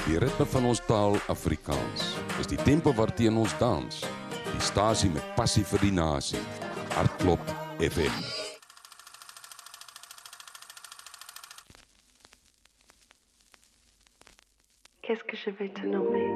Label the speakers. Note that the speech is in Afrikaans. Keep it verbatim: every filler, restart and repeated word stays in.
Speaker 1: Die ritme van ons taal Afrikaans is die tempo waarteen ons dans. Die stasie met passie vir die nasie. Hartklop F M.
Speaker 2: Qu'est-ce que je vais te nommer?